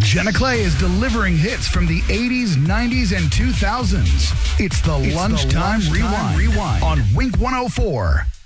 Jenna Clay is delivering hits from the 80s, 90s, and 2000s. It's the Lunchtime Rewind on Wink 104.